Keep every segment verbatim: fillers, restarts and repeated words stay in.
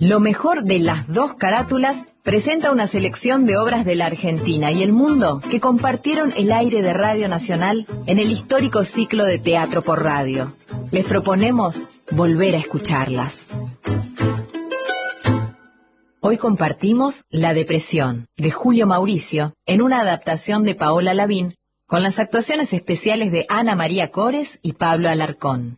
Lo mejor de las dos carátulas presenta una selección de obras de la Argentina y el mundo que compartieron el aire de Radio Nacional en el histórico ciclo de Teatro por Radio. Les proponemos volver a escucharlas. Hoy compartimos La Depresión, de Julio Mauricio, en una adaptación de Paola Lavín, con las actuaciones especiales de Ana María Cores y Pablo Alarcón.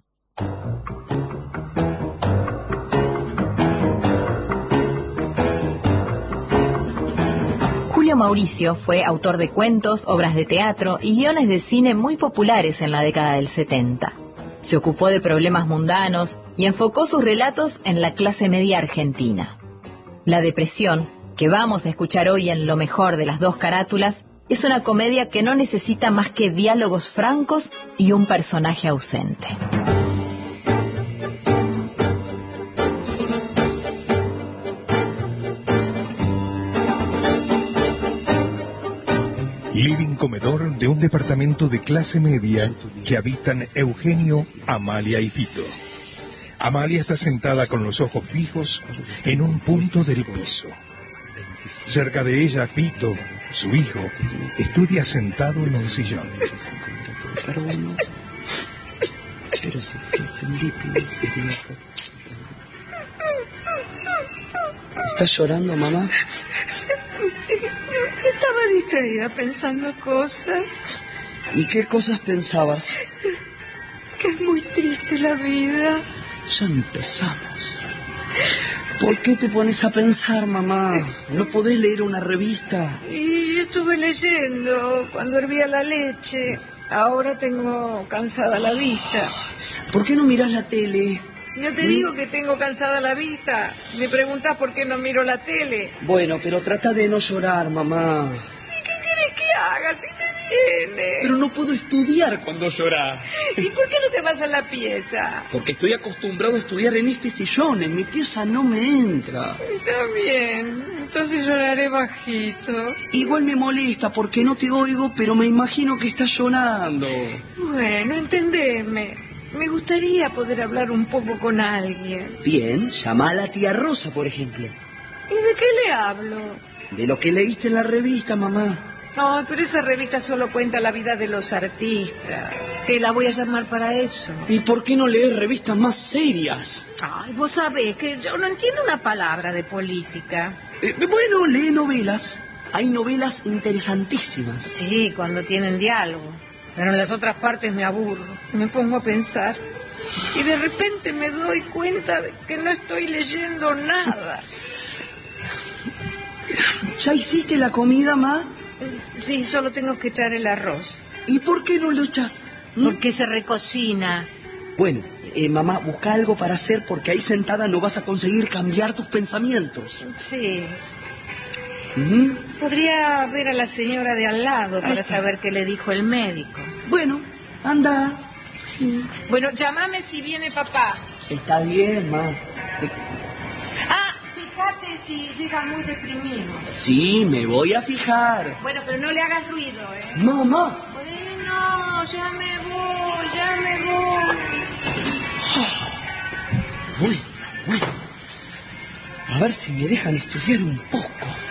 Julio Mauricio fue autor de cuentos, obras de teatro y guiones de cine muy populares en la década del setenta. Se ocupó de problemas mundanos y enfocó sus relatos en la clase media argentina. La Depresión, que vamos a escuchar hoy en Lo mejor de las dos carátulas, es una comedia que no necesita más que diálogos francos y un personaje ausente. Living comedor de un departamento de clase media que habitan Eugenio, Amalia y Fito. Amalia está sentada con los ojos fijos en un punto del piso. Cerca de ella, Fito, su hijo, estudia sentado en un sillón. ¿Estás llorando, mamá? Estaba distraída pensando cosas. ¿Y qué cosas pensabas? Que es muy triste la vida. Ya empezamos. ¿Por qué te pones a pensar, mamá? ¿No podés leer una revista? Y estuve leyendo cuando hervía la leche. Ahora tengo cansada la vista. ¿Por qué no mirás la tele? Ya te digo que tengo cansada la vista. Me preguntás por qué no miro la tele. Bueno, pero trata de no llorar, mamá. ¿Y qué querés que haga si me viene? Pero no puedo estudiar cuando llorás. ¿Y por qué no te vas a la pieza? Porque estoy acostumbrado a estudiar en este sillón. En mi pieza no me entra. Está bien. Entonces lloraré bajito. Igual me molesta porque no te oigo, pero me imagino que estás llorando. Bueno, entendeme. Me gustaría poder hablar un poco con alguien. Bien, llama a la tía Rosa, por ejemplo. ¿Y de qué le hablo? De lo que leíste en la revista, mamá. No, pero esa revista solo cuenta la vida de los artistas. Te la voy a llamar para eso. ¿Y por qué no lees revistas más serias? Ay, vos sabés que yo no entiendo una palabra de política. Eh, bueno, lee novelas. Hay novelas interesantísimas. Sí, cuando tienen diálogo. Pero en las otras partes me aburro, me pongo a pensar. Y de repente me doy cuenta de que no estoy leyendo nada. ¿Ya hiciste la comida, ma? Sí, solo tengo que echar el arroz. ¿Y por qué no lo echas? ¿Mm? Porque se recocina. Bueno, eh, mamá, busca algo para hacer porque ahí sentada no vas a conseguir cambiar tus pensamientos. Sí. ¿Mm? Podría ver a la señora de al lado para saber qué le dijo el médico. Bueno, anda. Bueno, llámame si viene papá. Está bien, ma. Ah, fíjate si llega muy deprimido. Sí, me voy a fijar. Bueno, pero no le hagas ruido, ¿eh? Mamá. Bueno, ya me voy, ya me voy. Bueno, bueno. A ver si me dejan estudiar un poco.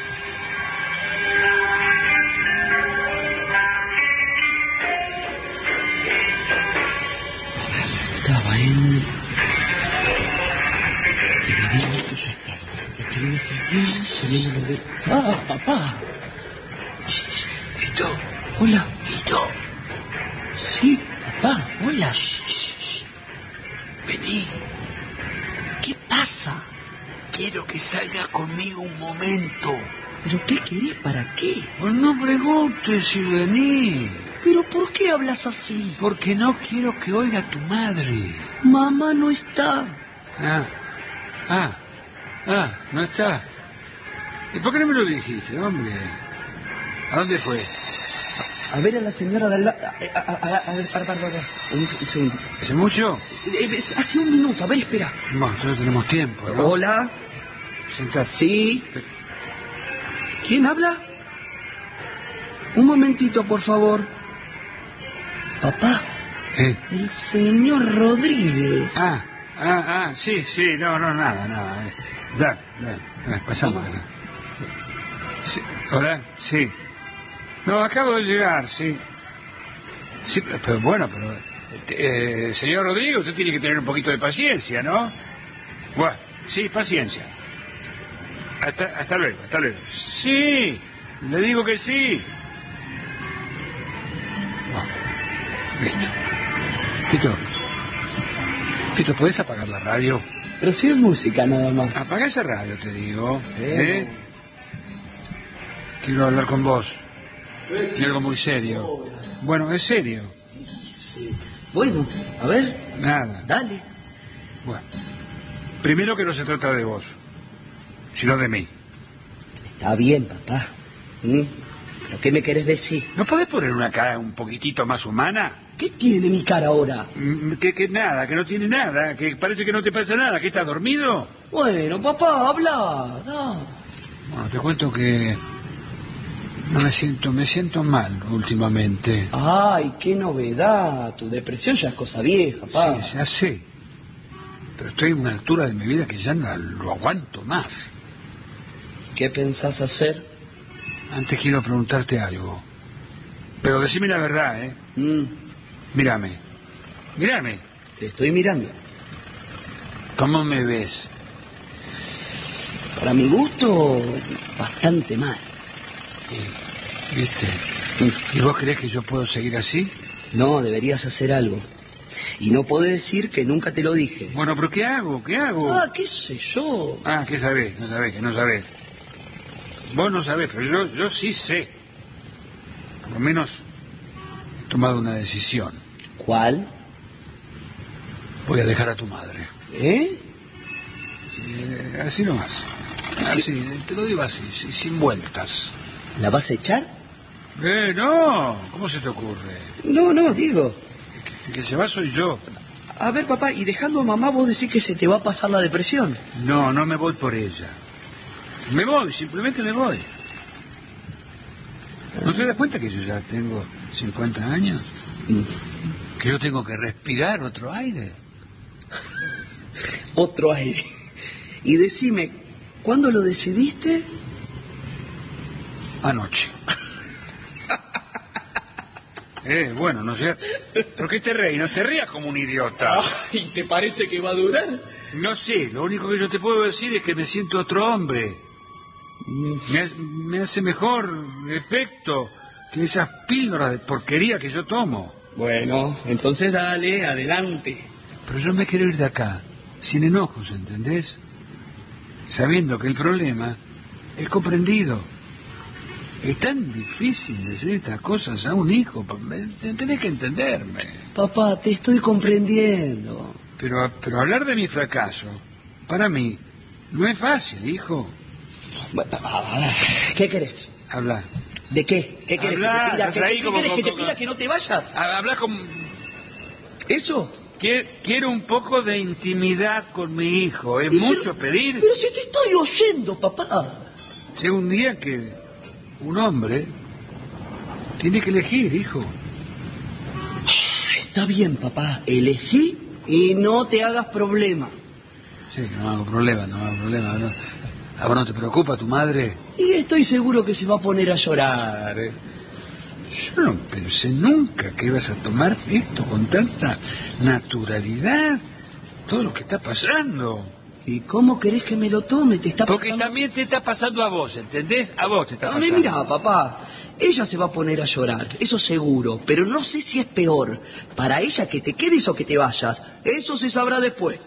Estaba en... Dividido esto ya está. Esto viene hacia aquí, teniendo lo de... ¡Ah, papá! Fito. Hola. Fito. Sí, papá, hola. Vení. ¿Qué pasa? Quiero que salgas conmigo un momento. ¿Pero qué querés? ¿Para qué? Pues no preguntes si vení. ¿Pero por qué hablas así? Porque no quiero que oiga tu madre. Mamá no está. Ah, ah, ah, no está. ¿Y por qué no me lo dijiste, hombre? ¿A dónde fue? A ver a la señora de al lado. A, a, a, a ver, para, para, para. Un, un segundo. ¿Hace mucho? Eh, hace un minuto, a ver, espera. No, todavía tenemos tiempo, ¿no? Hola. Sentate. Sí. ¿Quién habla? Un momentito, por favor. Papá. ¿Eh? El señor Rodríguez. Ah, ah, ah, sí, sí, no, no, nada, nada. Da, da, da, pasamos. Sí. Sí. Hola, sí. No, acabo de llegar, sí. Sí, pero, pero bueno, pero... Eh, señor Rodrigo, usted tiene que tener un poquito de paciencia, ¿no? Bueno, sí, paciencia. Hasta, hasta luego, hasta luego. Sí, le digo que sí. Bueno, listo. Fito, Fito, ¿podés apagar la radio? Pero si es música nada más. Apaga esa radio, te digo. ¿Eh? Quiero hablar con vos. Quiero algo muy serio. Bueno, es serio. Sí. Bueno, a ver. Nada. Dale. Bueno. Primero que no se trata de vos, sino de mí. Está bien, papá. ¿Mm? ¿Pero qué me querés decir? ¿No podés poner una cara un poquitito más humana? ¿Qué tiene mi cara ahora? Que, que nada, que no tiene nada, que parece que no te pasa nada, que estás dormido. Bueno, papá, habla. No. Bueno, te cuento que no me siento, me siento mal últimamente. Ay, qué novedad. Tu depresión ya es cosa vieja, papá. Sí, ya sé. Pero estoy en una altura de mi vida que ya no lo aguanto más. ¿Qué pensás hacer? Antes quiero preguntarte algo. Pero decime la verdad, ¿eh? Mm. Mírame. Mírame. Te estoy mirando. ¿Cómo me ves? Para mi gusto, bastante mal. Sí. ¿Viste? ¿Y vos creés que yo puedo seguir así? No, deberías hacer algo. Y no podés decir que nunca te lo dije. Bueno, pero ¿qué hago? ¿Qué hago? Ah, qué sé yo. Ah, ¿qué sabés? No sabés, que no sabés. Vos no sabés, pero yo, yo sí sé. Por lo menos he tomado una decisión. ¿Cuál? Voy a dejar a tu madre. ¿Eh? Sí, así nomás. Así, te lo digo así, sin vueltas. ¿La vas a echar? Eh, no. ¿Cómo se te ocurre? No, no, digo. El que se va soy yo. A ver, papá, y dejando a mamá vos decís que se te va a pasar la depresión. No, no me voy por ella. Me voy, simplemente me voy. ¿No te das cuenta que yo ya tengo cincuenta años? Mm. Que yo tengo que respirar otro aire. Otro aire. Y decime, ¿cuándo lo decidiste? Anoche. Eh, bueno, no sé. ¿Por qué te reís? No te rías como un idiota. ¿Y te parece que va a durar? No sé, lo único que yo te puedo decir es que me siento otro hombre. Me, me hace mejor efecto que esas píldoras de porquería que yo tomo. Bueno, entonces dale, adelante. Pero yo me quiero ir de acá, sin enojos, ¿entendés? Sabiendo que el problema es comprendido. Es tan difícil decir estas cosas a un hijo. Tenés que entenderme. Papá, te estoy comprendiendo. Pero, pero hablar de mi fracaso, para mí, no es fácil, hijo. ¿Qué querés? Habla. ¿De qué? ¿Qué querés Habla, que te pida? ¿Qué, ahí qué como, querés como, que te como, pida que no te vayas? Habla con... ¿Eso? Quiero un poco de intimidad con mi hijo. ¿Es y mucho pero, pedir? Pero si te estoy oyendo, papá. Llega un día que un hombre tiene que elegir, hijo. Está bien, papá. Elegí y no te hagas problema. Sí, no hago problema, no hago problema. No. ¿Ahora no te preocupa tu madre? Y estoy seguro que se va a poner a llorar. Yo no pensé nunca que ibas a tomar esto con tanta naturalidad. Todo lo que está pasando. ¿Y cómo querés que me lo tome? Te está Porque pasando... también te está pasando a vos, ¿entendés? A vos te está No, pasando. mira, papá, ella se va a poner a llorar, eso seguro, pero no sé si es peor para ella que te quedes o que te vayas. Eso se sabrá después.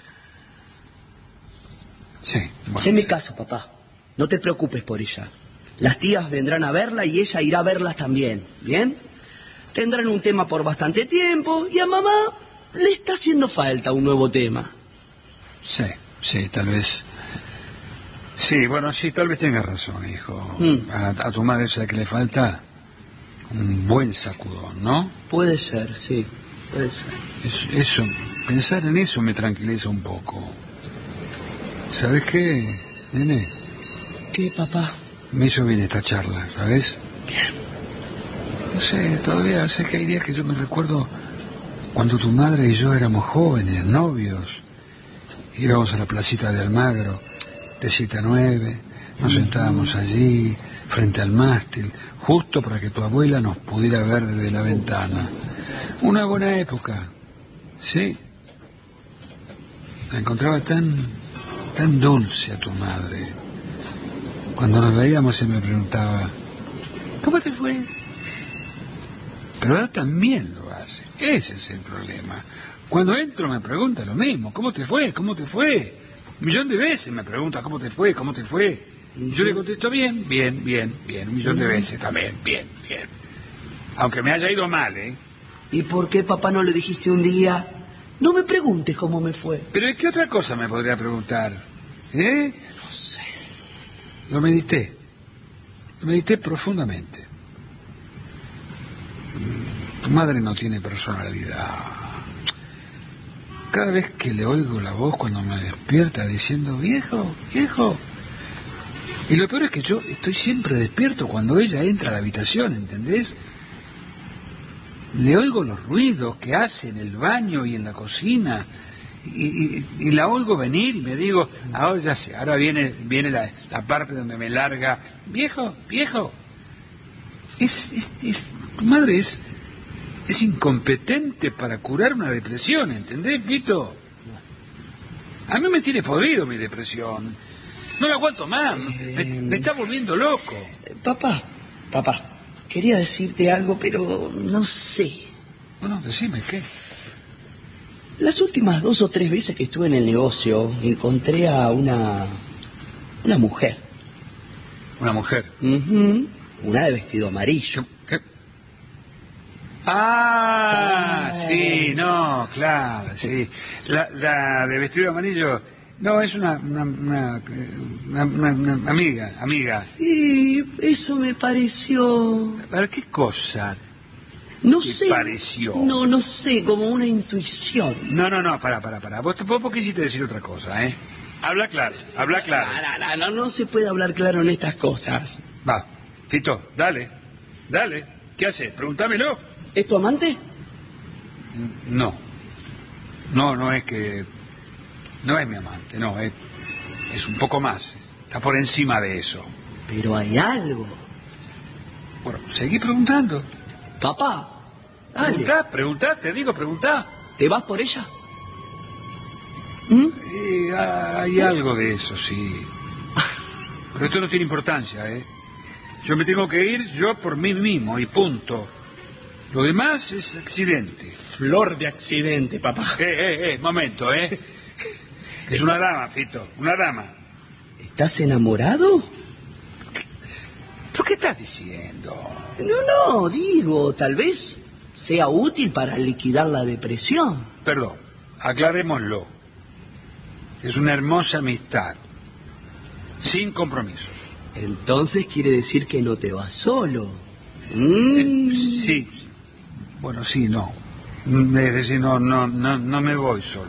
Sí, bueno. Haceme caso, papá. No te preocupes por ella. Las tías vendrán a verla y ella irá a verlas también, ¿bien? Tendrán un tema por bastante tiempo y a mamá le está haciendo falta un nuevo tema. Sí, sí, tal vez. Sí, bueno, sí, tal vez tengas razón, hijo. Mm. A, a tu madre esa que le falta un buen sacudón, ¿no? Puede ser, sí, puede ser. Es, eso, pensar en eso me tranquiliza un poco. ¿Sabes qué, nene? ¿Qué, papá? Me hizo bien esta charla, ¿sabes? Bien. No sé, todavía sé que hay días que yo me recuerdo cuando tu madre y yo éramos jóvenes, novios. Íbamos a la placita de Almagro de siete a nueve, nos sentábamos allí, frente al mástil, justo para que tu abuela nos pudiera ver desde la ventana. Una buena época, sí. La encontraba tan, tan dulce a tu madre. Cuando nos veíamos se me preguntaba, ¿cómo te fue? Pero ella también lo hace, ese es el problema. Cuando entro me pregunta lo mismo, ¿cómo te fue? ¿Cómo te fue? Un millón de veces me pregunta, ¿cómo te fue? ¿Cómo te fue? Y yo le contesto, bien, bien, bien, bien, un millón de veces también, bien, bien. Aunque me haya ido mal, ¿eh? ¿Y por qué, papá, no le dijiste un día? No me preguntes cómo me fue. Pero ¿qué otra cosa me podría preguntar? ¿Eh? No sé. Lo medité. Lo medité profundamente. Tu madre no tiene personalidad. Cada vez que le oigo la voz cuando me despierta diciendo, viejo, viejo. Y lo peor es que yo estoy siempre despierto cuando ella entra a la habitación, ¿entendés? Le oigo los ruidos que hace en el baño y en la cocina. Y, y, y la oigo venir y me digo, ahora ya sé, ahora viene, viene la, la parte donde me larga, viejo, viejo. Es, es, es, tu madre es... Es incompetente para curar una depresión, ¿entendés, Fito? A mí me tiene podrido mi depresión. No la aguanto más, me, me está volviendo loco. Papá, papá, quería decirte algo, pero no sé. Bueno, decime, ¿qué? Las últimas dos o tres veces que estuve en el negocio, encontré a una... una mujer. ¿Una mujer? Uh-huh. Una de vestido amarillo. ¿Qué? Ah, ah, sí, no, claro, sí. La, la de vestido amarillo, no, es una una, una, una, una, una amiga, amiga. Sí, eso me pareció. ¿Para qué cosa? No ¿Te sé. pareció? No, no sé, como una intuición. No, no, no, para, para, para. Vos, vos por qué quisiste decir otra cosa, ¿eh? Habla claro, habla claro. No, no, no, no se puede hablar claro en estas cosas. Va, Fito, dale, dale. ¿Qué haces? Pregúntamelo. ¿Es tu amante? No, no, no es que... No es mi amante, no, es, es un poco más, está por encima de eso. Pero hay algo. Bueno, seguí preguntando. Papá, dale. Preguntá, preguntá, te digo, preguntá. ¿Te vas por ella? ¿Mm? Sí, hay algo de eso, sí. Pero esto no tiene importancia, ¿eh? Yo me tengo que ir yo por mí mismo y punto. Lo demás es accidente. Flor de accidente, papá. Eh, eh, eh, momento, ¿eh? Es una dama, Fito, una dama. ¿Estás enamorado? ¿Pero qué estás diciendo? No, no, digo, tal vez sea útil para liquidar la depresión. Perdón, aclarémoslo. Es una hermosa amistad, sin compromiso. Entonces quiere decir que no te vas solo. Mm. Eh, sí, bueno, sí, no. Es decir, no, no, no, no me voy solo.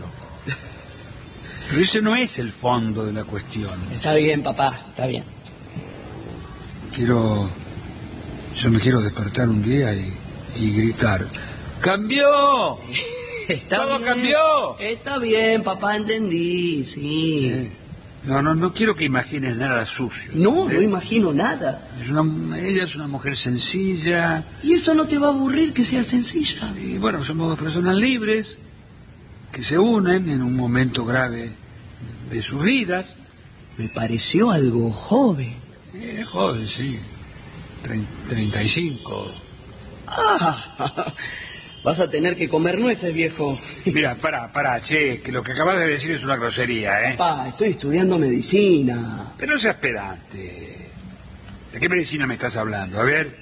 Pero ese no es el fondo de la cuestión. Está bien, papá, está bien. Quiero... Yo me quiero despertar un día y, y gritar, ¡cambió! Está ¡Todo bien, cambió! Está bien, papá, entendí, sí. Eh, no, no, no quiero que imagines nada sucio. No, ¿eh? no imagino nada. Es una, ella es una mujer sencilla. ¿Y eso no te va a aburrir que sea sencilla? Y bueno, somos dos personas libres que se unen en un momento grave de sus vidas. Me pareció algo joven. Eh, joven, sí. treinta y cinco. Ah, vas a tener que comer nueces, viejo. Mira, pará, pará, che, que lo que acabas de decir es una grosería, ¿eh? Papá, estoy estudiando medicina. Pero no seas pedante. ¿De qué medicina me estás hablando? A ver.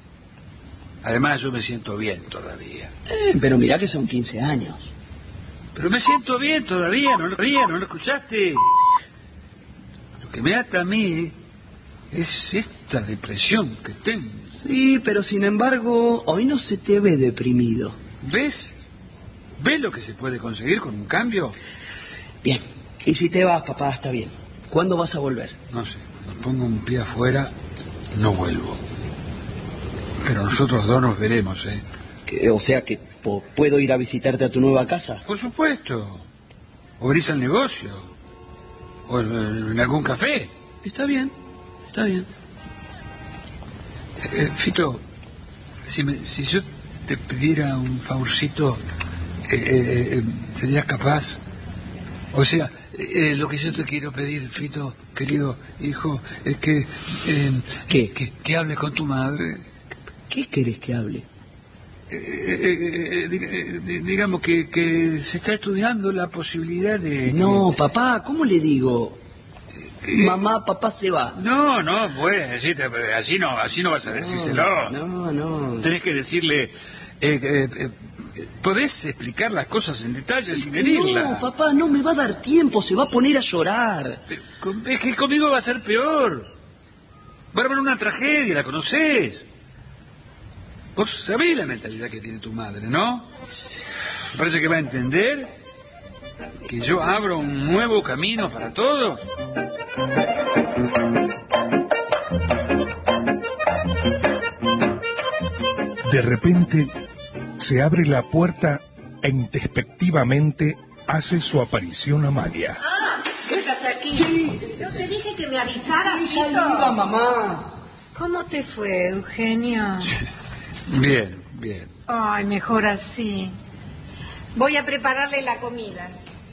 Además, yo me siento bien todavía. Eh, pero mirá que son quince años. Pero me siento bien todavía, ¿no lo, ¿no lo escuchaste? Lo que me ata a mí es esta depresión que tengo. Sí, pero sin embargo, hoy no se te ve deprimido. ¿Ves? ¿Ves lo que se puede conseguir con un cambio? Bien, y si te vas, papá, está bien. ¿Cuándo vas a volver? No sé, cuando pongo un pie afuera, no vuelvo. Pero nosotros dos nos veremos, ¿eh? Que, o sea que po- puedo ir a visitarte a tu nueva casa. Por supuesto. O venís al negocio. o en, en algún café. Está bien, está bien. Eh, Fito, si, me, si yo te pidiera un favorcito, eh, eh, eh, ¿serías capaz? O sea, eh, lo que yo te quiero pedir, Fito, querido hijo, es que, eh, ¿Qué? que que hables con tu madre. ¿Qué querés que hable? Eh, eh, eh, eh, digamos que, que se está estudiando la posibilidad de... No, papá, ¿cómo le digo? Eh, Mamá, papá se va. No, no, pues, así, te- así no, así no vas a decírselo. No, no. Tenés que decirle, eh, eh, eh, podés explicar las cosas en detalle sin herirla. No, papá, no me va a dar tiempo, se va a poner a llorar. Pero con- es que conmigo va a ser peor. Va a haber una tragedia, ¿la conocés? Vos sabés la mentalidad que tiene tu madre, ¿no? Me parece que va a entender que yo abro un nuevo camino para todos. De repente, se abre la puerta e introspectivamente hace su aparición Amalia. Ah, ¿estás aquí? Sí. Yo te dije que me avisaras, Ya Fito. iba, mamá. ¿Cómo te fue, Eugenio? Bien, bien. Ay, mejor así. Voy a prepararle la comida.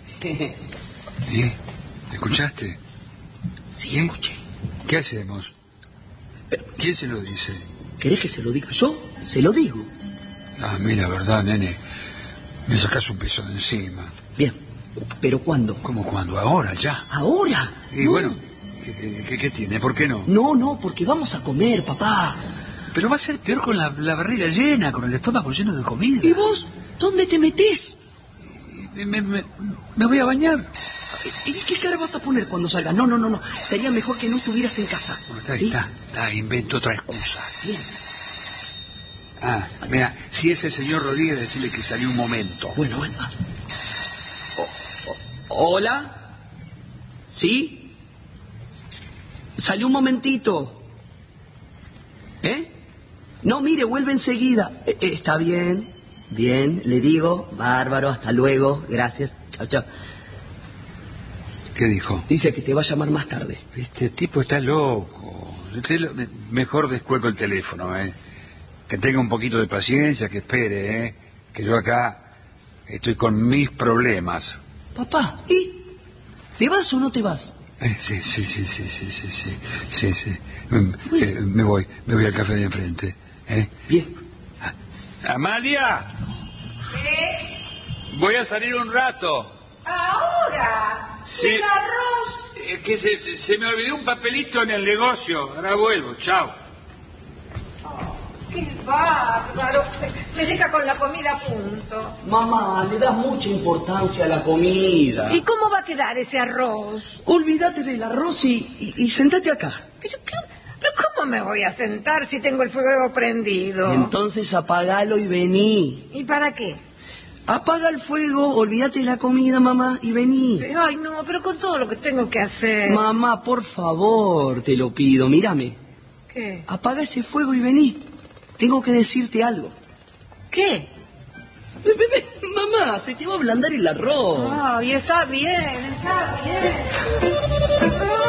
¿Eh? ¿Escuchaste? Sí, ¿Eh? escuché. ¿Qué hacemos? ¿Quién se lo dice? ¿Querés que se lo diga yo? Se lo digo. Ah, mira, verdad, nene. Me sacás un peso de encima. Bien, ¿pero cuándo? ¿Cómo cuándo? Ahora, ya. ¿Ahora? Y No. bueno, ¿qué, qué, qué tiene? ¿Por qué no? No, no, porque vamos a comer, papá. Pero va a ser peor con la, la barriga llena, con el estómago lleno de comida. ¿Y vos? ¿Dónde te metés? Me, me- me- me voy a bañar. ¿Y qué cara vas a poner cuando salgas? No, no, no, no. Sería mejor que no estuvieras en casa. Bueno, está, ¿Sí? está, está, invento otra excusa. Bien. Ah, mira, si es el señor Rodríguez, decirle que salió un momento. Bueno, bueno. ah. O- o- ¿Hola? ¿Sí? Salió un momentito. ¿Eh? No, mire, vuelve enseguida. Eh, eh, está bien, bien, le digo. Bárbaro, hasta luego. Gracias. Chao, chao. ¿Qué dijo? Dice que te va a llamar más tarde. Este tipo está loco. Usted lo- me- mejor descuelgo el teléfono, ¿eh? Que tenga un poquito de paciencia, que espere, ¿eh? Que yo acá estoy con mis problemas. Papá, ¿y? ¿Te vas o no te vas? Eh, sí, sí, sí, sí, sí, sí, sí, sí, sí. Mm, eh, me voy, me voy al café de enfrente, ¿eh? Bien. ¡Amalia! ¿Qué? Voy a salir un rato. ¿Ahora? Sí. ¿El arroz? Es que se, se me olvidó un papelito en el negocio. Ahora vuelvo, chao. ¡Qué bárbaro! Me deja con la comida a punto. Mamá, le das mucha importancia a la comida. ¿Y cómo va a quedar ese arroz? Olvídate del arroz y, y, y sentate acá. ¿Pero, qué- pero cómo me voy a sentar si tengo el fuego prendido? Entonces apagalo y vení. ¿Y para qué? Apaga el fuego, olvídate de la comida, mamá, y vení. Ay, no, pero con todo lo que tengo que hacer. Mamá, por favor, te lo pido, mírame. ¿Qué? Apaga ese fuego y vení. Tengo que decirte algo. ¿Qué? Ve, ve, ve, mamá, se te va a ablandar el arroz. Ay, está bien, está bien.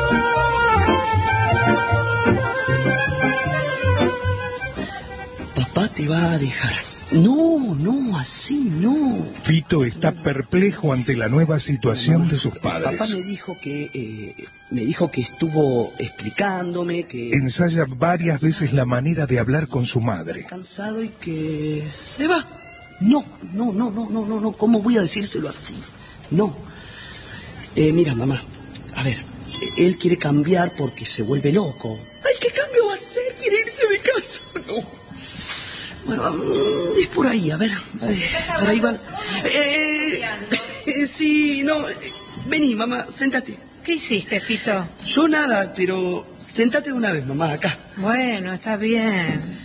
Papá te va a dejar. No, no, así no. Fito está perplejo ante la nueva situación de sus Papá padres. me dijo que eh, me dijo que estuvo explicándome que Ensaya varias veces la manera de hablar con su madre. cansado y que se va. No, no, no, no, no, no, no. ¿Cómo voy a decírselo así? No. Eh, mira, mamá. A ver, eh, él quiere cambiar porque se vuelve loco. Ay, ¿qué cambio va a hacer? Quiere irse de casa. No. Bueno, mm, es por ahí, a ver. eh, por ahí van. Eh, eh, sí, no. eh, Vení, mamá, séntate. ¿Qué hiciste, Fito? Yo nada, pero sentate de una vez, mamá, acá. Bueno, está bien.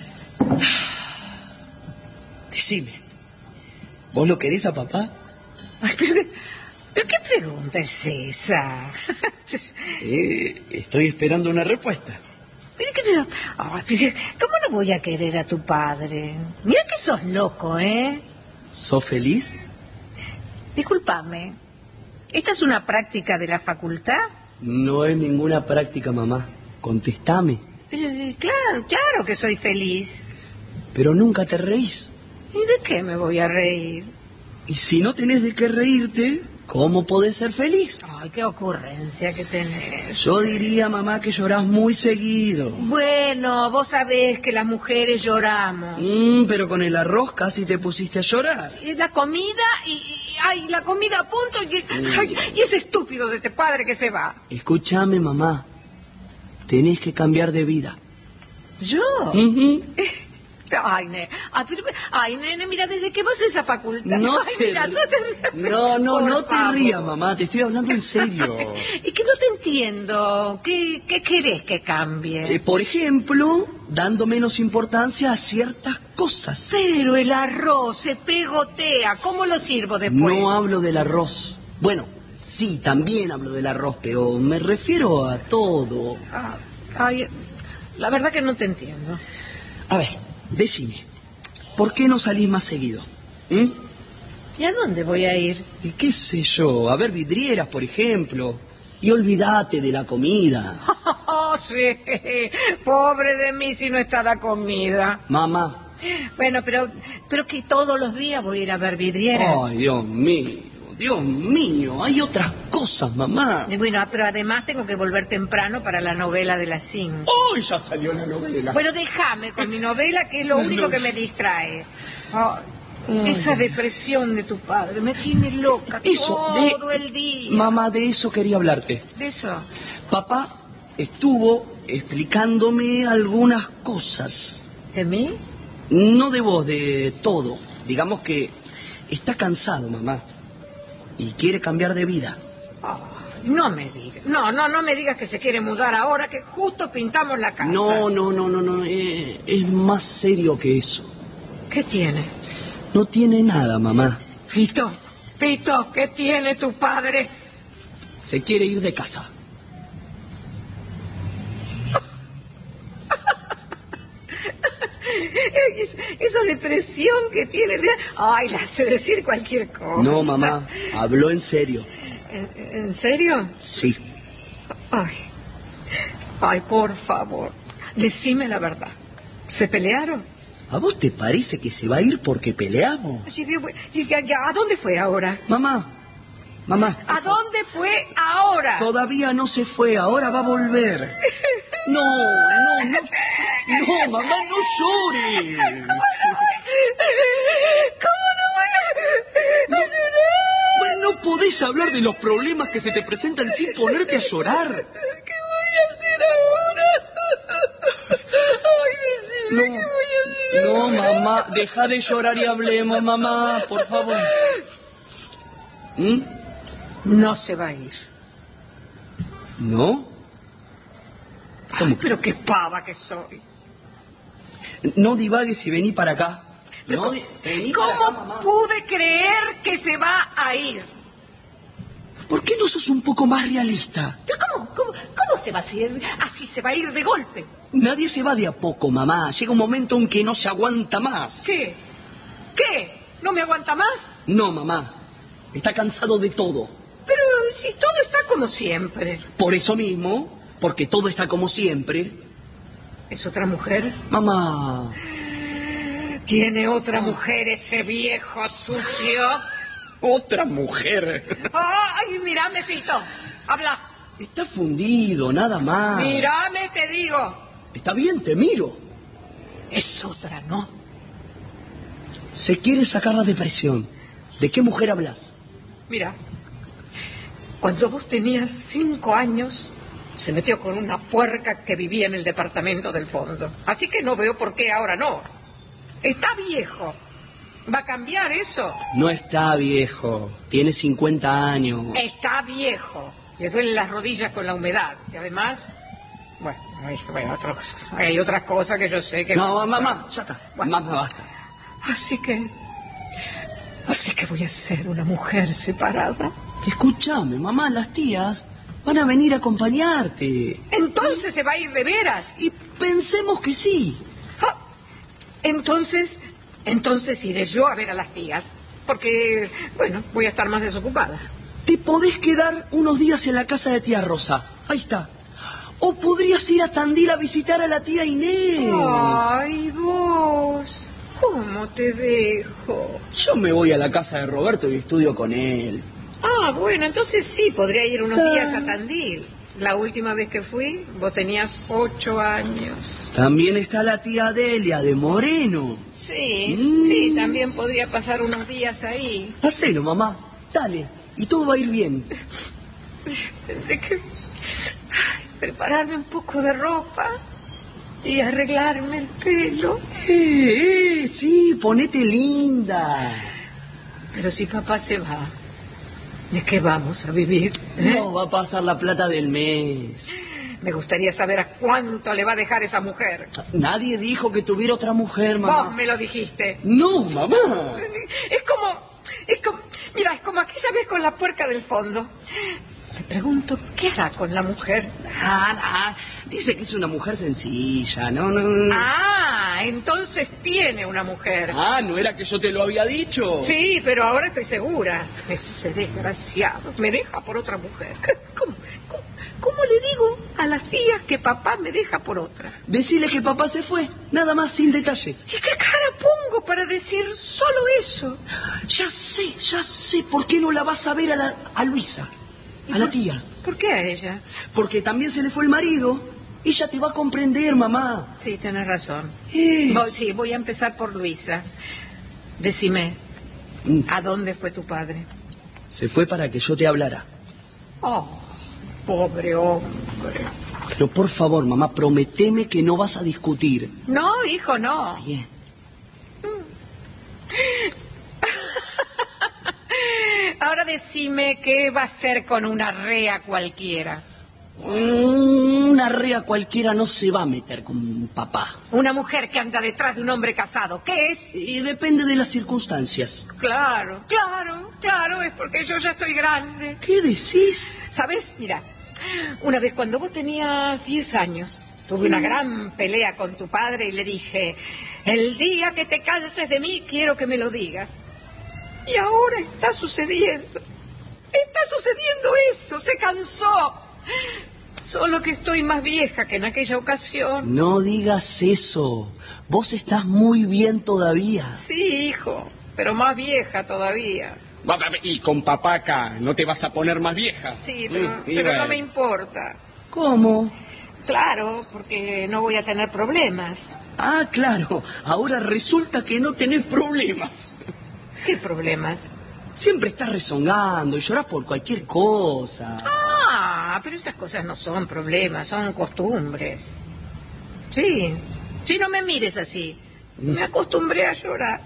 Decime, ¿vos lo querés a papá? Ay, pero, qué- pero qué pregunta es esa. Eh, estoy esperando una respuesta. Pero qué- pero- ay, pero, ¿cómo no voy a querer a tu padre? Mira que sos loco, ¿eh? ¿Sos feliz? Discúlpame. ¿Esta es una práctica de la facultad? No es ninguna práctica, mamá. Contestame. Eh, claro, claro que soy feliz. Pero nunca te reís. ¿Y de qué me voy a reír? Y si no tenés de qué reírte, ¿cómo podés ser feliz? Ay, qué ocurrencia que tenés. Yo diría, mamá, que llorás muy seguido. Bueno, vos sabés que las mujeres lloramos. Mm, pero con el arroz casi te pusiste a llorar. Y la comida y, y- ay, la comida a punto y, ay, y ese estúpido de este padre que se va. Escúchame, mamá. Tenés que cambiar de vida. ¿Yo? Ujú. Ay, nene, ay, pero- ay, nene, mira, desde que vas a esa facultad. No Ay, te mira, ri- yo te- No, no, Por no te favor. rías, mamá. Te estoy hablando en serio. Y que no te entiendo. ¿Qué, qué querés que cambie? Eh, por ejemplo, dando menos importancia a ciertas cosas. Pero el arroz se pegotea. ¿Cómo lo sirvo después? No hablo del arroz. Bueno, sí, también hablo del arroz, pero me refiero a todo. Ah, ay, la verdad que no te entiendo. A ver, decime, ¿por qué no salís más seguido? ¿Mm? ¿Y a dónde voy a ir? Y qué sé yo, a ver vidrieras, por ejemplo. Y olvídate de la comida. Oh, sí. Pobre de mí si no está la comida. Mamá. Bueno, pero, pero que todos los días voy a ir a ver vidrieras. Ay, Dios mío, Dios mío, hay otras cosas, mamá. Y bueno, pero además tengo que volver temprano para la novela de las cinco. Hoy ya salió la novela. Bueno, déjame con mi novela, que es lo La único novela. que me distrae. Ay, esa depresión de tu padre me tiene loca Eso, todo de... el día. Mamá, de eso quería hablarte. De eso. Papá estuvo explicándome algunas cosas. ¿De mí? No de vos, de todo. Digamos que está cansado, mamá. Y quiere cambiar de vida. Ay, no me digas. No, no, no me digas que se quiere mudar ahora, que justo pintamos la casa. No, no, no, no, no. eh, es más serio que eso. ¿Qué tiene? No tiene nada, mamá. Fito, Fito, ¿qué tiene tu padre? Se quiere ir de casa. Es- Esa depresión que tiene. le- Ay, le hace decir cualquier cosa. No, mamá. Habló en serio. ¿En, en serio? Sí. Ay, ay, por favor, decime la verdad. ¿Se pelearon? ¿A vos te parece que se va a ir porque peleamos? Ay, Dios, y ya- ya, ¿a dónde fue ahora? Mamá. Mamá. ¿A dónde fue ahora? Todavía no se fue, ahora va a volver. No, no, no. No, mamá, no llores. ¿Cómo no voy a, a llorar? Bueno, no podés hablar de los problemas que se te presentan sin ponerte a llorar. ¿Qué voy a hacer ahora? Ay, decime, No, ¿qué voy a hacer? no, mamá, deja de llorar y hablemos, mamá, por favor. ¿Mm? No se va a ir. ¿No? ¿Cómo? Pero qué pava que soy. No divagues y vení para acá. Pero No, ¿cómo, di- vení para acá, ¿cómo mamá. pude creer que se va a ir? ¿Por qué no sos un poco más realista? ¿Pero cómo, cómo, cómo se va a ir? Así se va a ir de golpe. Nadie se va de a poco, mamá. Llega un momento en que no se aguanta más. ¿Qué? ¿Qué? ¿No me aguanta más? No, mamá. Está cansado de todo. Pero si todo está como siempre. Por eso mismo, porque todo está como siempre. ¿Es otra mujer? Mamá. ¿Tiene otra mujer ese viejo sucio? Otra mujer. ¡Ay, mírame, Fito! Habla. Está fundido, nada más. Mírame, te digo. Está bien, te miro. Es otra, ¿no? Se quiere sacar la depresión. ¿De qué mujer hablas? Mira, cuando vos tenías cinco años, se metió con una puerca que vivía en el departamento del fondo. Así que no veo por qué ahora no. Está viejo. ¿Va a cambiar eso? No está viejo. Tiene cincuenta años. Está viejo. Le duelen las rodillas con la humedad. Y además, bueno, hay, bueno, otro- hay otras cosas que yo sé que... No, mamá, ya está. Bueno. Mamá, basta. Así que... Así que voy a ser una mujer separada. Escúchame, mamá, las tías van a venir a acompañarte. Entonces se va a ir de veras. Y pensemos que sí. Ah, Entonces, entonces iré yo a ver a las tías. Porque, bueno, voy a estar más desocupada. te podés quedar unos días en la casa de tía Rosa. Ahí está. O podrías ir a Tandil a visitar a la tía Inés. Ay, vos, ¿cómo te dejo? Yo me voy a la casa de Roberto y estudio con él. Ah, bueno, entonces sí, podría ir unos días a Tandil. La última vez que fui, vos tenías ocho años. También está la tía Delia de Moreno. Sí, Mm. sí, también podría pasar unos días ahí. Hacelo, mamá. Dale. Y todo va a ir bien. Tendré que ay, prepararme un poco de ropa y arreglarme el pelo. Eh, eh, sí, ponete linda. Pero si papá se va, ¿de qué vamos a vivir? ¿Eh? No va a pasar la plata del mes. Me gustaría saber a cuánto le va a dejar esa mujer. Nadie dijo que tuviera otra mujer, mamá. Vos me lo dijiste. No, mamá. Es como, es como, mira, es como aquella vez con la puerca del fondo. Me pregunto, ¿qué hará con la mujer? Ah, ah, dice que es una mujer sencilla, no, no, no. Ah, entonces tiene una mujer. Ah, ¿no era que yo te lo había dicho? Sí, pero ahora estoy segura. Ese desgraciado me deja por otra mujer. ¿Cómo, cómo, cómo le digo a las tías que papá me deja por otra? Decile que papá se fue, nada más, sin detalles. ¿Y qué cara pongo para decir solo eso? Ya sé, ya sé, ¿por qué no la vas a ver a, la, a Luisa? A la tía. ¿Por qué a ella? Porque también se le fue el marido. Ella te va a comprender, mamá. Sí, tienes razón. Es... Voy, sí, voy a empezar por Luisa. Decime, Mm. ¿a dónde fue tu padre? Se fue para que yo te hablara. Oh, pobre hombre. Pero por favor, mamá, prometeme que no vas a discutir. No, hijo, no. Bien. Ahora decime qué va a hacer con una rea cualquiera. Una rea cualquiera no se va a meter con papá. Una mujer que anda detrás de un hombre casado, ¿qué es? Y depende de las circunstancias. Claro, claro, claro, es porque yo ya estoy grande. ¿Qué decís? ¿Sabes? Mira, una vez cuando vos tenías diez años, tuve una gran pelea con tu padre y le dije, el día que te canses de mí, quiero que me lo digas. Y ahora está sucediendo. Está sucediendo eso, se cansó. Solo que estoy más vieja que en aquella ocasión. No digas eso. Vos estás muy bien todavía. Sí, hijo, pero más vieja todavía. Y con papá acá, ¿no te vas a poner más vieja? Sí, pero, Mm, pero bueno. no me importa. ¿Cómo? Claro, porque no voy a tener problemas. Ah, claro. Ahora resulta que no tenés problemas. ¿Qué problemas? Siempre estás rezongando y llorás por cualquier cosa. Ah, pero esas cosas no son problemas, son costumbres. Sí, sí, no me mires así. Me acostumbré a llorar.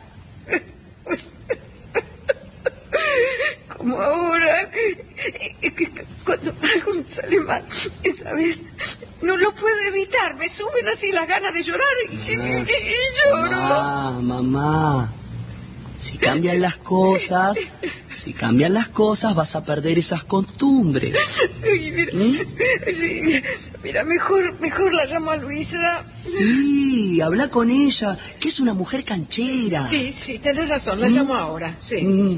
Como ahora, cuando algo me sale mal, esa vez no lo puedo evitar, me suben así las ganas de llorar y, y- y- y lloro. Mamá, mamá. Si cambian las cosas, si cambian las cosas, vas a perder esas costumbres. Ay, mira, sí, mira, mejor, mejor la llamo a Luisa. Sí, habla con ella, que es una mujer canchera. Sí, sí, tenés razón, la llamo ahora, sí. Mm.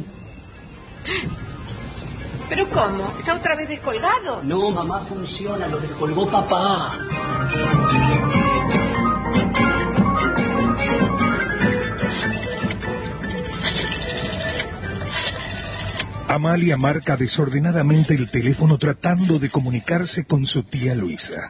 ¿Pero cómo? ¿Está otra vez descolgado? No, mamá, funciona, lo descolgó papá. Amalia marca desordenadamente el teléfono tratando de comunicarse con su tía Luisa.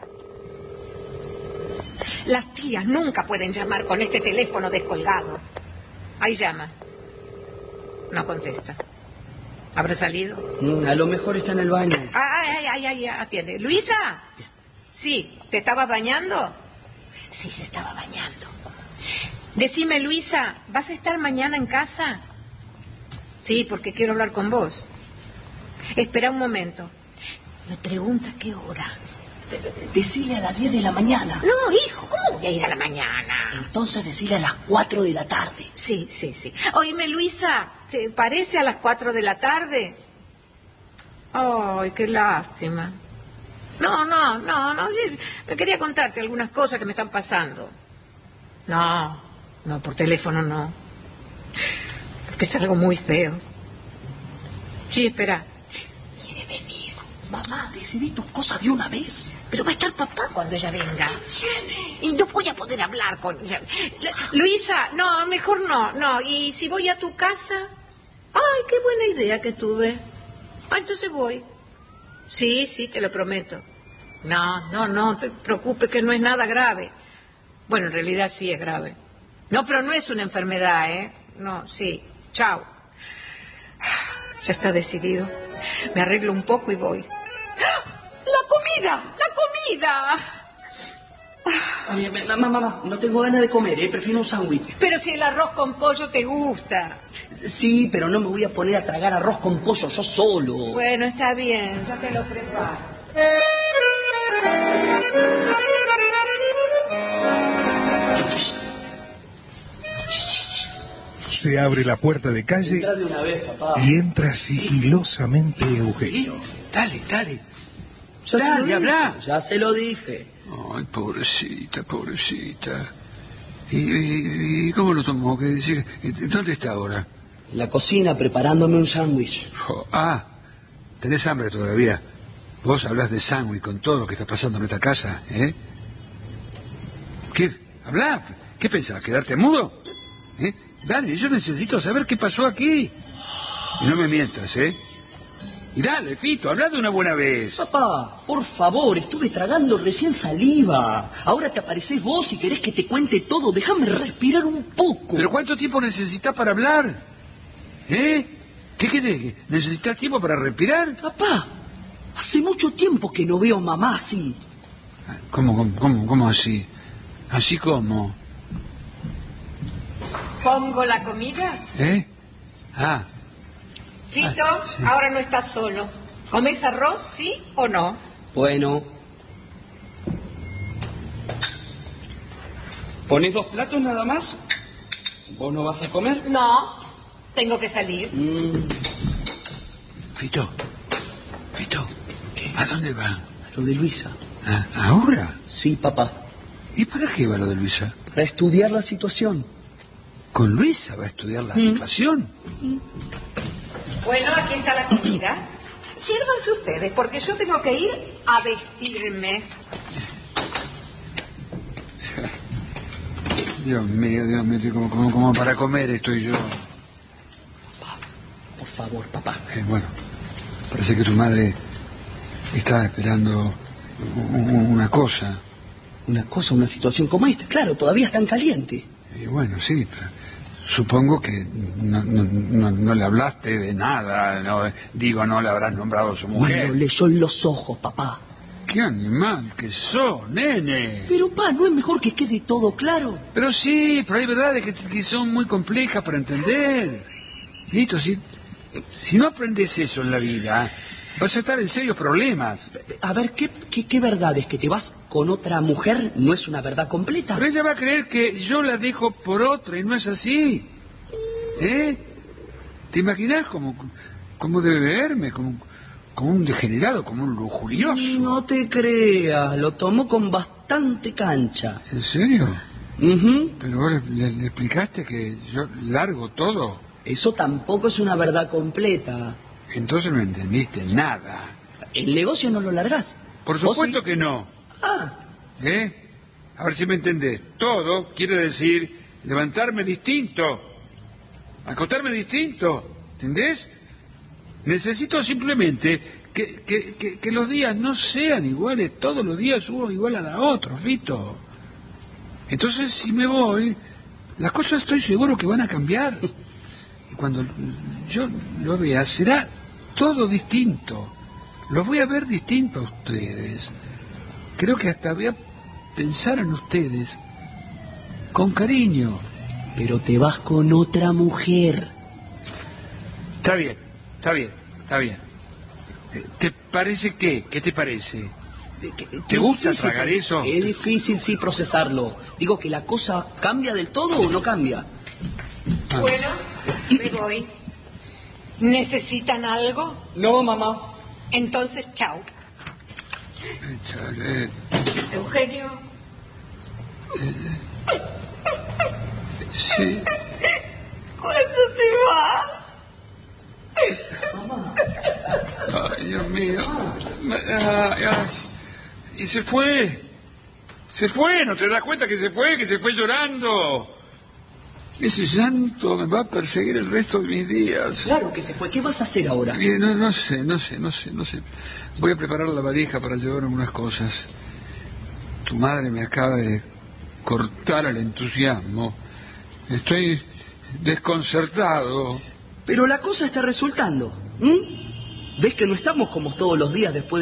Las tías nunca pueden llamar con este teléfono descolgado. Ahí llama. No contesta. ¿Habrá salido? Mm, a lo mejor está en el baño. Ay, ay, ay, ay, atiende. ¿Luisa? Sí, ¿te estabas bañando? Sí, se estaba bañando. Decime, Luisa, ¿vas a estar mañana en casa? Sí, porque quiero hablar con vos. Espera un momento. Me pregunta qué hora. Decile a las diez de la mañana. No, hijo, ¿cómo voy a ir a la mañana? Entonces decile a las cuatro de la tarde. Sí, sí, sí. Oíme, Luisa, ¿te parece a las cuatro de la tarde? Ay, qué lástima. No, no, no, no. Me quería contarte algunas cosas que me están pasando. No, no, por teléfono no. Porque es algo muy feo. Sí, espera. Mamá, decidí tus cosas de una vez. Pero va a estar papá cuando ella venga. Viene. Y no voy a poder hablar con ella. Lu- Luisa, no, mejor no, no. Y si voy a tu casa... Ay, qué buena idea que tuve. Ah, entonces voy. Sí, sí, te lo prometo. No, no, no te preocupes que no es nada grave. Bueno, en realidad sí es grave. No, pero no es una enfermedad, ¿eh? No, sí. Chao. Ya está decidido. Me arreglo un poco y voy. ¡La comida! ¡La comida! Ay, mamá, mamá, no tengo ganas de comer, ¿eh? Prefiero un sándwich. Pero si el arroz con pollo te gusta. Sí, pero no me voy a poner a tragar arroz con pollo yo solo. Bueno, está bien, ya te lo preparo. Se abre la puerta de calle Entrá de una vez, papá. y entra sigilosamente Eugenio. Dale, dale. Ya Dale, se lo dije. habla. Ya se lo dije. Ay, pobrecita, pobrecita. ¿Y, y- y cómo lo tomó? ¿Qué decir? ¿Dónde está ahora? En la cocina preparándome un sándwich. Oh, ah, tenés hambre todavía. Vos hablas de sándwich con todo lo que está pasando en esta casa, ¿eh? ¿Qué? ¿Hablá? ¿Qué pensás? ¿Quedarte mudo? ¿Eh? Dale, yo necesito saber qué pasó aquí. Y no me mientas, ¿eh? Y dale, Fito, habla de una buena vez. Papá, por favor, estuve tragando recién saliva. Ahora te aparecés vos y querés que te cuente todo. Déjame respirar un poco. ¿Pero cuánto tiempo necesitas para hablar? ¿Eh? ¿Qué querés? ¿Necesitas tiempo para respirar? Papá, hace mucho tiempo que no veo a mamá así. ¿Cómo, cómo, cómo, cómo así? ¿Así cómo? ¿Pongo la comida? ¿Eh? Ah, Fito, Ah, sí. ahora no estás solo. ¿Comes arroz, sí o no? Bueno, ¿Ponés dos platos nada más? ¿Vos no vas a comer? No, tengo que salir. Fito, Fito, ¿Qué? ¿a dónde va? lo de Luisa. ¿Ah, ¿Ahora? Sí, papá. ¿Y para qué va lo de Luisa? Para estudiar la situación. ¿Con Luisa va a estudiar la situación? Bueno, aquí está la comida. Sírvanse ustedes, porque yo tengo que ir a vestirme. Dios mío, Dios mío, como, como, como para comer estoy yo. Por favor, papá. Eh, bueno, parece que tu madre está esperando u- u- una cosa. Una cosa, una situación como esta. Claro, todavía es tan caliente. Y bueno, sí, pero supongo que no, no, no, no le hablaste de nada, no, digo, no le habrás nombrado a su Me mujer. lo leyó en los ojos, papá. ¡Qué animal que sos, nene! Pero, pa, ¿no es mejor que quede todo claro? Pero sí, pero hay verdades que, que son muy complejas para entender. Listo, si, si no aprendes eso en la vida, vas a estar en serios problemas. A ver, ¿qué, qué, qué verdad es? ¿Que te vas con otra mujer no es una verdad completa? Pero ella va a creer que yo la dejo por otra y no es así. ¿Eh? ¿Te imaginas cómo, cómo debe verme? Como, como un degenerado, como un lujurioso. No te creas, lo tomó con bastante cancha. ¿En serio? Ujú. Pero vos le, le explicaste que yo largo todo. Eso tampoco es una verdad completa. Entonces no entendiste nada. El negocio no lo largás. Por ¿Vos supuesto sí? que no. Ah, ¿Eh? A ver si me entendés. Todo quiere decir levantarme distinto, acostarme distinto, ¿entendés? Necesito simplemente que, que, que, que los días no sean iguales, todos los días uno igual a la otra, Fito. Entonces, si me voy, las cosas estoy seguro que van a cambiar. Y cuando yo lo vea, será todo distinto. Los voy a ver distinto a ustedes. Creo que hasta voy a pensar en ustedes con cariño. pero te vas con otra mujer. Está bien, está bien, está bien. ¿Te parece qué? ¿Qué te parece? ¿Qué- qué ¿Te gusta difícil, tragar eso? Es difícil, sí, procesarlo. Digo que la cosa cambia del todo o no cambia. Ah. Bueno, me voy. ¿Necesitan algo? No, mamá. Entonces, chao. Chale. Eugenio, Sí. ¿cuándo te vas? Ay, Dios mío. Ah, ah, y se fue. Se fue, ¿no te das cuenta que se fue? Que se fue llorando. Ese llanto me va a perseguir el resto de mis días. Claro que se fue. ¿Qué vas a hacer ahora? Bien, no, no sé, no sé, no sé, no sé. Voy a preparar la valija para llevar algunas cosas. Tu madre me acaba de cortar el entusiasmo. Estoy desconcertado. Pero la cosa está resultando. ¿Mm? ¿Ves que no estamos como todos los días después de